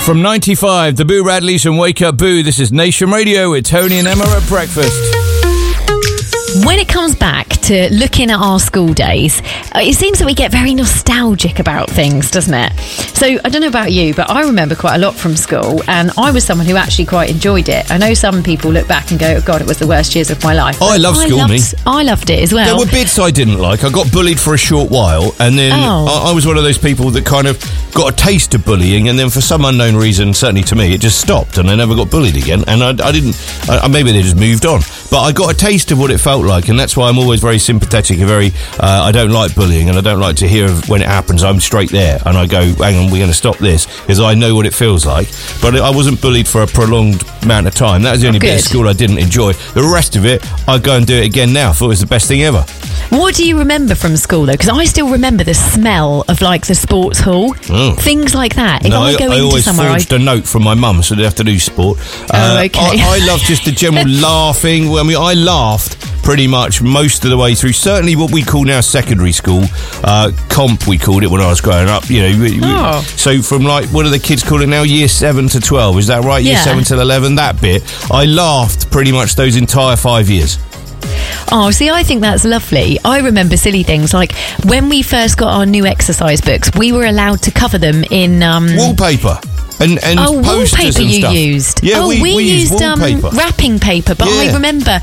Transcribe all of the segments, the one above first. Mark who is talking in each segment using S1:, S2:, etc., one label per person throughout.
S1: From 95, the Boo Radleys and Wake Up Boo. This is Nation Radio with Tony and Emma at breakfast.
S2: When it comes back to looking at our school days, it seems that we get very nostalgic about things, doesn't it? So I don't know about you, but I remember quite a lot from school, and I was someone who actually quite enjoyed it. I know some people look back and go, oh God, it was the worst years of my life.
S1: I love school,
S2: I loved it as well.
S1: There were bits I didn't like. I got bullied for a short while, and then I was one of those people that kind of got a taste of bullying, and then for some unknown reason, certainly to me, it just stopped, and I never got bullied again, and I didn't, maybe they just moved on. But I got a taste of what it felt like, and that's why I'm always very sympathetic and very, I don't like bullying, and I don't like to hear of when it happens. I'm straight there, and I go, hang on, we're going to stop this, because I know what it feels like. But I wasn't bullied for a prolonged amount of time. That was the only bit of school I didn't enjoy. The rest of it, I'd go and do it again now. I thought it was the best thing ever.
S2: What do you remember from school, though? Because I still remember the smell of, like, the sports hall. Things like that. If I
S1: always forged a note from my mum, so they'd have to do sport.
S2: Okay.
S1: I love just the general laughing. I mean, I laughed pretty much most of the way through, certainly what we call now secondary school. Comp, we called it when I was growing up. You know, so from, like, what do the kids call it now? Year 7 to 12, is that right? Year 7 till 11, that bit. I laughed pretty much those entire 5 years.
S2: Oh, see, I think that's lovely. I remember silly things like when we first got our new exercise books, we were allowed to cover them in
S1: wallpaper. And posters
S2: wallpaper
S1: and stuff.
S2: you used.
S1: Yeah, we used wallpaper.
S2: Wrapping paper, but I remember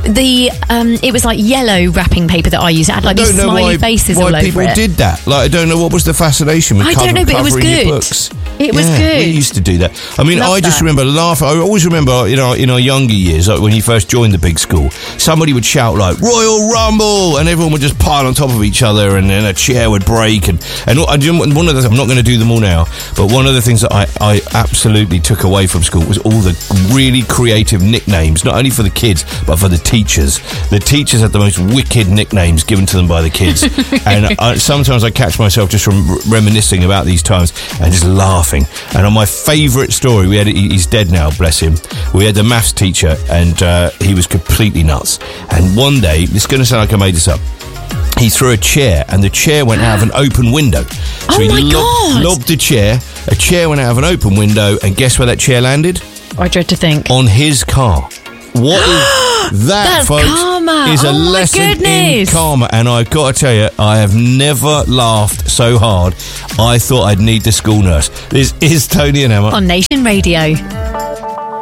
S2: it was like yellow wrapping paper that I used. It had like these smiley faces all over it.
S1: Why people did that? Like, I don't know what was the fascination with covering your books.
S2: It was good.
S1: We used to do that. I mean, I just remember laughing. I always remember, in our younger years, like when you first joined the big school, somebody would shout like Royal Rumble, and everyone would just pile on top of each other, and then a chair would break. And one of the, I'm not going to do them all now, but one of the things that I absolutely took away from school was all the really creative nicknames, not only for the kids, but for the teachers. The teachers had the most wicked nicknames given to them by the kids. And sometimes I catch myself just reminiscing about these times and just laughing. And on my favourite story, he's dead now, bless him. We had the maths teacher, and he was completely nuts. And one day, this is going to sound like I made this up, he threw a chair, and the chair went out of an open window. So he lobbed the chair. A chair went out of an open window, and guess where that chair landed?
S2: I dread to think.
S1: On his car. What is that,
S2: That's
S1: folks?
S2: Karma.
S1: Is a lesson in karma. And I've got to tell you, I have never laughed so hard. I thought I'd need the school nurse. This is Tony and Emma
S2: on Nation Radio.